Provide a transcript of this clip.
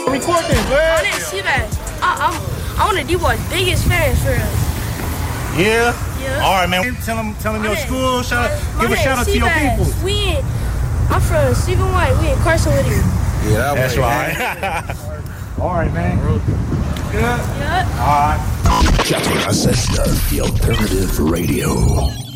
Record this, My man. name's Seabass. I'm one of D-Boy's biggest fans for us. Yeah? Yeah. All right, man. Tell them your school. Give a shout out to your people. I'm from Stephen White. We in Carson with you. Yeah, that's right. All right, man. Good? Yeah. All right. Chatter Ancestor, the alternative radio.